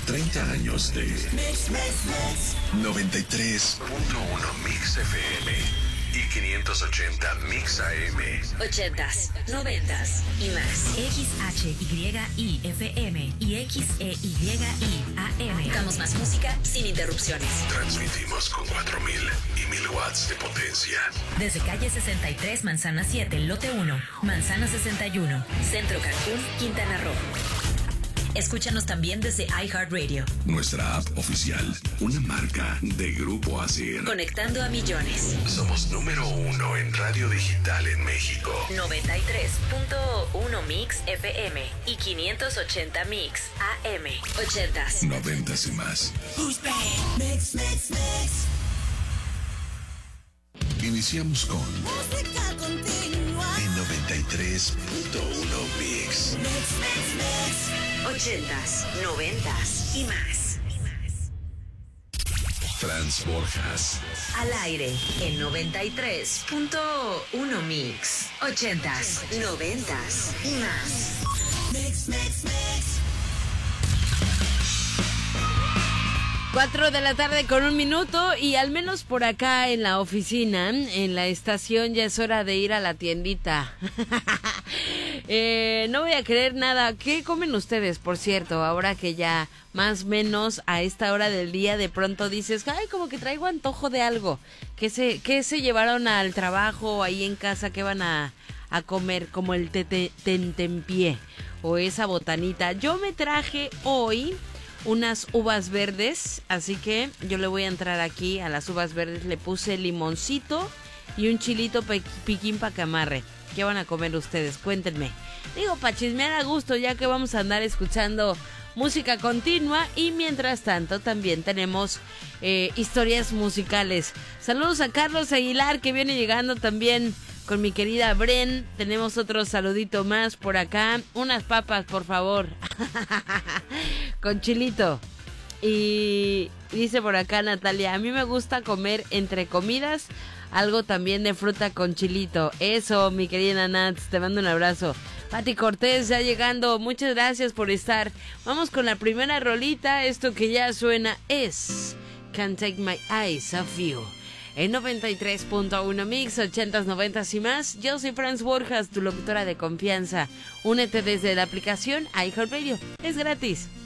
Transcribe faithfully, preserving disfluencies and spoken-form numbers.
treinta años de Mix, Mix, Mix. noventa y tres punto uno Mix F M y quinientos ochenta Mix A M. ochentas, noventas y más. X H Y I F M y X E Y I A M. Damos más música sin interrupciones. Transmitimos con cuatro mil y mil watts de potencia. Desde calle sesenta y tres, Manzana siete, lote uno, Manzana sesenta y uno. Centro Cancún, Quintana Roo. Escúchanos también desde iHeartRadio. Nuestra app oficial, una marca de Grupo Asir. Conectando a millones. Somos número uno en radio digital en México. noventa y tres punto uno Mix F M y quinientos ochenta Mix A M. ochentas, noventas y más. Mix, mix, mix. Iniciamos con Música continua. en noventa y tres punto uno Mix. Mix, mix, mix. ochentas, noventas y más. Franz Borjas. Al aire en noventa y tres punto uno Mix. ochentas, noventas y más. Mix, mix, mix. Cuatro de la tarde con un minuto y al menos por acá en la oficina, en la estación, ya es hora de ir a la tiendita. eh, no voy a creer nada. ¿Qué comen ustedes, por cierto? Ahora que ya más o menos a esta hora del día de pronto dices, ay, como que traigo antojo de algo. ¿Qué se, qué se llevaron al trabajo ahí en casa? ¿Qué van a, a comer? Como el tete, tentempié o esa botanita. Yo me traje hoy unas uvas verdes, así que yo le voy a entrar aquí a las uvas verdes. Le puse limoncito y un chilito pe- piquín pa' que amarre. ¿Qué van a comer ustedes? Cuéntenme. Digo, pa' chismear a gusto, ya que vamos a andar escuchando música continua y mientras tanto también tenemos eh, historias musicales. Saludos a Carlos Aguilar, que viene llegando también con mi querida Bren. Tenemos otro saludito más por acá. Unas papas, por favor. Con chilito. Y dice por acá Natalia, a mí me gusta comer entre comidas algo también de fruta con chilito. Eso, mi querida Nats, te mando un abrazo. Pati Cortés ya llegando, muchas gracias por estar. Vamos con la primera rolita. Esto que ya suena es Can't Take My Eyes Off You. En noventa y tres punto uno Mix, ochentas, noventas y más. Yo soy Franz Borjas, tu locutora de confianza. Únete desde la aplicación iHeartRadio. Es gratis.